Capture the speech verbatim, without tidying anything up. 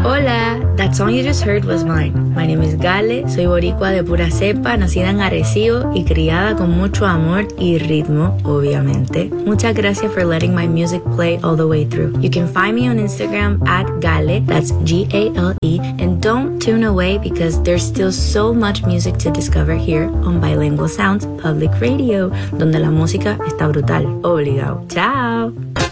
Hola, that song you just heard was mine. My name is Gale, soy boricua de pura cepa, nacida en Arecibo y criada con mucho amor y ritmo, obviamente. Muchas gracias for letting my music play all the way through. You can find me on Instagram at Gale, that's G A L E, and don't tune away because there's still so much music to discover here on Bilingual Sounds Public Radio, donde la música está brutal. Obligado. Chao.